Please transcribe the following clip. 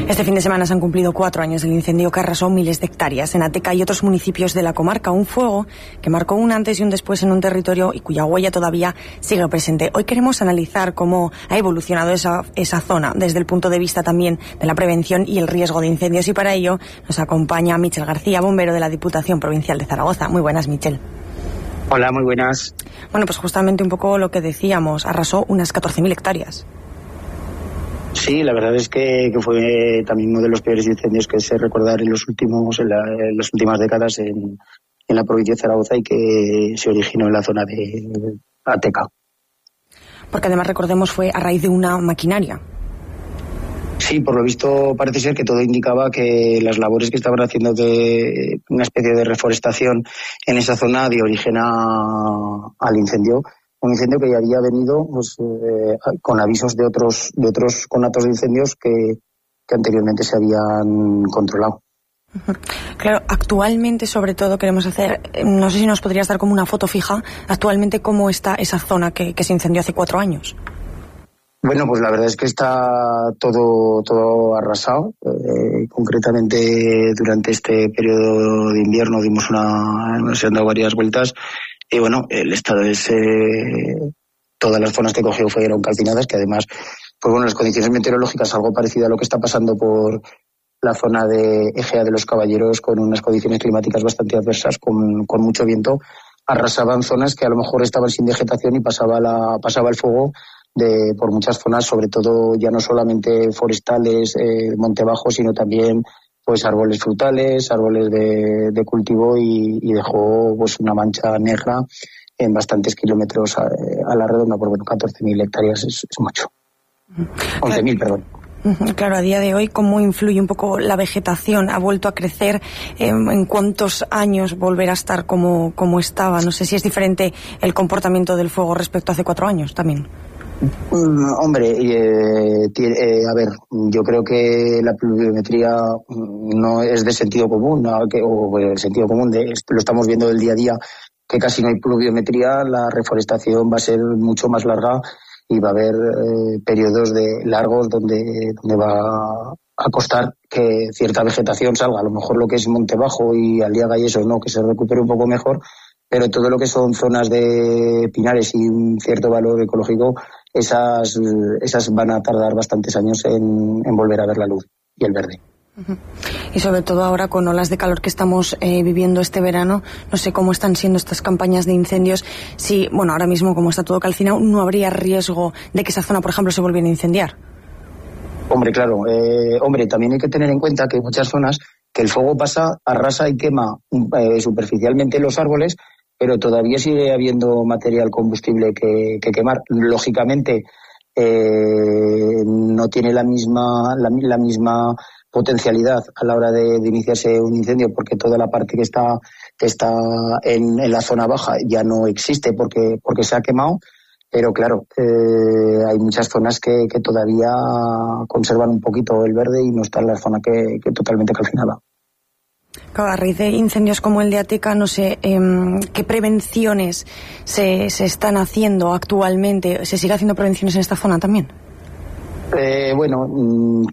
Este fin de semana se han cumplido 4 años del incendio que arrasó miles de hectáreas en Ateca y otros municipios de la comarca. Un fuego que marcó un antes y un después en un territorio y cuya huella todavía sigue presente. Hoy queremos analizar cómo ha evolucionado esa zona desde el punto de vista también de la prevención y el riesgo de incendios. Y para ello nos acompaña Michel García, bombero de la Diputación Provincial de Zaragoza. Muy buenas, Michel. Hola, muy buenas. Bueno, pues justamente un poco lo que decíamos, arrasó unas 14.000 hectáreas. Sí, la verdad es que fue también uno de los peores incendios que se recordar en las últimas décadas en la provincia de Zaragoza y que se originó en la zona de Ateca. Porque además, recordemos, fue a raíz de una maquinaria. Sí, por lo visto parece ser que todo indicaba que las labores que estaban haciendo de una especie de reforestación en esa zona dio origen al incendio. Un incendio que ya había venido con avisos de otros conatos de incendios que anteriormente se habían controlado. Claro, actualmente sobre todo queremos hacer, no sé si nos podrías dar como una foto fija, actualmente cómo está esa zona que se incendió hace 4 años. Bueno, pues la verdad es que está todo arrasado. Concretamente durante este periodo de invierno se han dado varias vueltas. Y bueno, el estado es todas las zonas que cogió fueron calcinadas, que además, pues bueno, las condiciones meteorológicas algo parecido a lo que está pasando por la zona de Egea de los Caballeros, con unas condiciones climáticas bastante adversas, con mucho viento, arrasaban zonas que a lo mejor estaban sin vegetación y pasaba el fuego por muchas zonas, sobre todo ya no solamente forestales, monte bajo, sino también pues árboles frutales, árboles de cultivo y dejó pues una mancha negra en bastantes kilómetros a la redonda. Por bueno, 14.000 hectáreas es mucho. 11.000, perdón. Claro, a día de hoy, ¿cómo influye un poco la vegetación? ¿Ha vuelto a crecer? ¿En cuántos años volverá a estar como estaba? No sé si es diferente el comportamiento del fuego respecto a hace 4 años también. Hombre, a ver, yo creo que la pluviometría no es de sentido común, ¿no? O el sentido común lo estamos viendo del día a día, que casi no hay pluviometría. La reforestación va a ser mucho más larga y va a haber periodos largos donde va a costar que cierta vegetación salga. A lo mejor lo que es monte bajo y aliaga y eso, no, que se recupere un poco mejor, pero todo lo que son zonas de pinares y un cierto valor ecológico, esas van a tardar bastantes años en volver a ver la luz y el verde. Y sobre todo ahora con olas de calor que estamos viviendo este verano, no sé cómo están siendo estas campañas de incendios. Si, bueno, ahora mismo como está todo calcinado, ¿no habría riesgo de que esa zona, por ejemplo, se volviera a incendiar? Hombre, claro. También hay que tener en cuenta que hay muchas zonas que el fuego pasa, arrasa y quema superficialmente los árboles, pero todavía sigue habiendo material combustible que quemar. Lógicamente no tiene la misma potencialidad a la hora de iniciarse un incendio, porque toda la parte que está en la zona baja ya no existe porque se ha quemado. Pero claro, hay muchas zonas que todavía conservan un poquito el verde y no está en la zona que totalmente calcinada. Claro, a raíz de incendios como el de Ateca, no sé qué prevenciones se están haciendo actualmente. ¿Se sigue haciendo prevenciones en esta zona también?